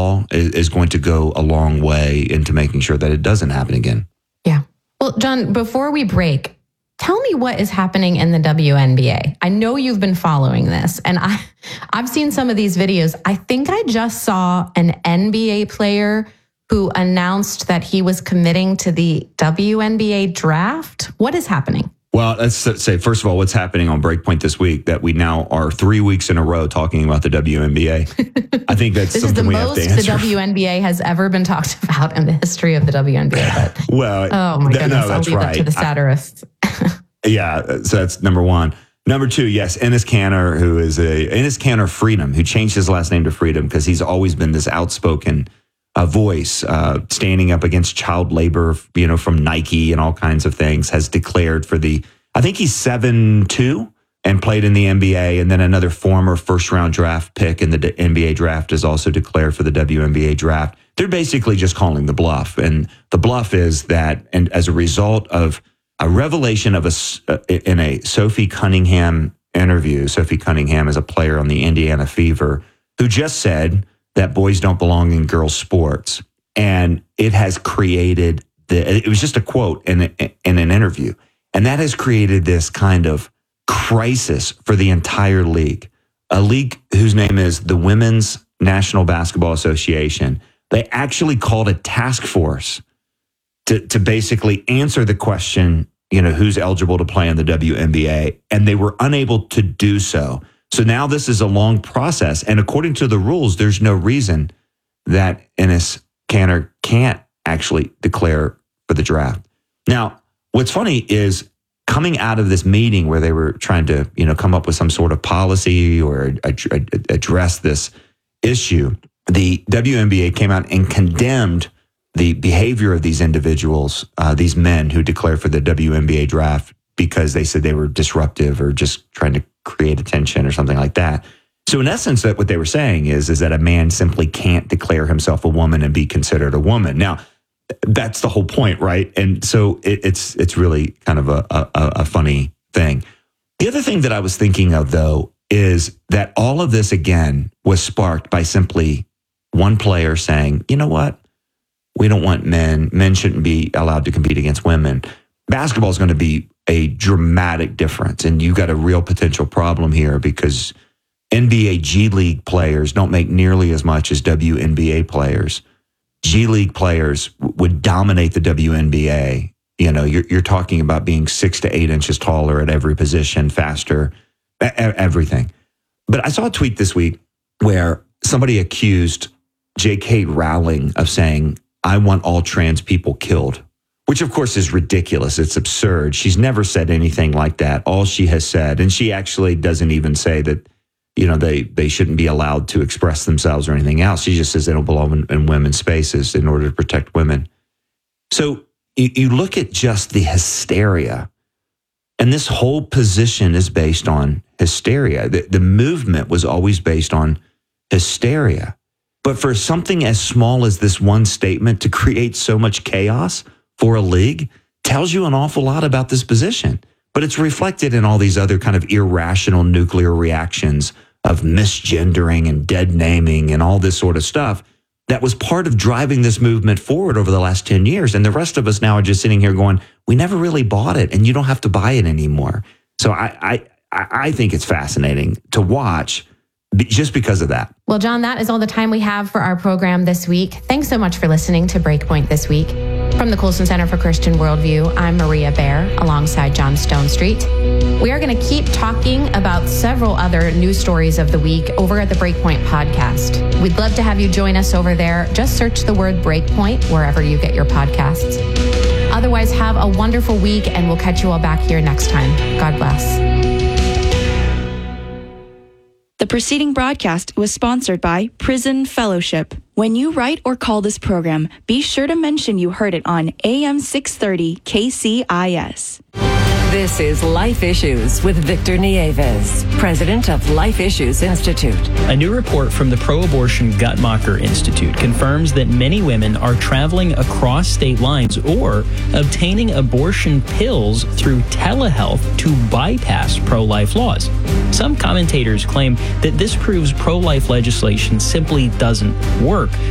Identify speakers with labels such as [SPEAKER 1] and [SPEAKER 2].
[SPEAKER 1] law is going to go a long way into making sure that it doesn't happen again.
[SPEAKER 2] Yeah. Well, John, before we break, tell me what is happening in the WNBA. I know you've been following this, and I've seen some of these videos. I think I just saw an NBA player who announced that he was committing to the WNBA draft. What is happening?
[SPEAKER 1] Well, let's say, first of all, what's happening on Breakpoint this week, that we now are 3 weeks in a row talking about the WNBA. I think that's something we have to answer.
[SPEAKER 2] This is the most the WNBA has ever been talked about in the history of the WNBA. But,
[SPEAKER 1] well,
[SPEAKER 2] oh my goodness, I'll leave that to the satirists.
[SPEAKER 1] Yeah, so that's number one. Number two, yes, Enes Kanter, who is Enes Kanter Freedom, who changed his last name to Freedom because he's always been this outspoken voice, standing up against child labor, from Nike and all kinds of things, has declared for I think he's 7'2" and played in the NBA. And then another former first-round draft pick in the NBA draft is also declared for the WNBA draft. They're basically just calling the bluff. And the bluff is that, and as a result of a revelation of in a Sophie Cunningham interview, Sophie Cunningham is a player on the Indiana Fever, who just said that boys don't belong in girls' sports. And it has created it was just a quote in an interview. And that has created this kind of crisis for the entire league. A league whose name is the Women's National Basketball Association. They actually called a task force to basically answer the question, who's eligible to play in the WNBA. And they were unable to do so. So now this is a long process. And according to the rules, there's no reason that Enes Kanter can't actually declare for the draft. Now, what's funny is coming out of this meeting where they were trying to, come up with some sort of policy or address this issue, the WNBA came out and condemned the behavior of these individuals, these men who declared for the WNBA draft, because they said they were disruptive or just trying to create attention or something like that. So in essence, that what they were saying is that a man simply can't declare himself a woman and be considered a woman. Now, that's the whole point, right? And so it's really kind of a funny thing. The other thing that I was thinking of, though, is that all of this, again, was sparked by simply one player saying, you know what? We don't want men. Men shouldn't be allowed to compete against women. Basketball is going to be a dramatic difference. And you've got a real potential problem here because NBA G League players don't make nearly as much as WNBA players. G League players would dominate the WNBA. You're talking about being 6 to 8 inches taller at every position, faster, everything. But I saw a tweet this week where somebody accused J.K. Rowling of saying, I want all trans people killed, which of course is ridiculous. It's absurd. She's never said anything like that. All she has said, and she actually doesn't even say that, they shouldn't be allowed to express themselves or anything else. She just says they don't belong in women's spaces in order to protect women. So you look at just the hysteria, and this whole position is based on hysteria. The movement was always based on hysteria. But for something as small as this one statement to create so much chaos for a league tells you an awful lot about this position. But it's reflected in all these other kind of irrational nuclear reactions of misgendering and dead naming and all this sort of stuff that was part of driving this movement forward over the last 10 years. And the rest of us now are just sitting here going, we never really bought it, and you don't have to buy it anymore. So I think it's fascinating to watch just because of that.
[SPEAKER 2] Well, John, that is all the time we have for our program this week. Thanks so much for listening to Breakpoint this week. From the Colson Center for Christian Worldview, I'm Maria Baer, alongside John Stonestreet. We are going to keep talking about several other news stories of the week over at the Breakpoint podcast. We'd love to have you join us over there. Just search the word Breakpoint wherever you get your podcasts. Otherwise, have a wonderful week, and we'll catch you all back here next time. God bless.
[SPEAKER 3] The preceding broadcast was sponsored by Prison Fellowship. When you write or call this program, be sure to mention you heard it on AM 630 KCIS.
[SPEAKER 4] This is Life Issues with Victor Nieves, president of Life Issues Institute.
[SPEAKER 5] A new report from the pro-abortion Guttmacher Institute confirms that many women are traveling across state lines or obtaining abortion pills through telehealth to bypass pro-life laws. Some commentators claim that this proves pro-life legislation simply doesn't work,